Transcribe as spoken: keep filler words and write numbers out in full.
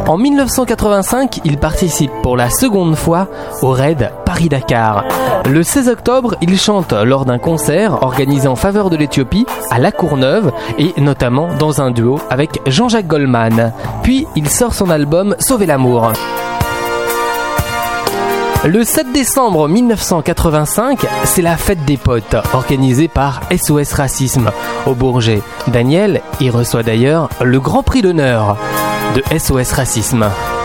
En dix-neuf cent quatre-vingt-cinq, il participe pour la seconde fois au raid Paris-Dakar. Le seize octobre, il chante lors d'un concert organisé en faveur de l'Éthiopie à La Courneuve et notamment dans un duo avec Jean-Jacques Goldman. Puis il sort son album Sauver l'amour. Le sept décembre mille neuf cent quatre-vingt-cinq, c'est la fête des potes organisée par S O S Racisme au Bourget. Daniel y reçoit d'ailleurs le grand prix d'honneur de S O S Racisme.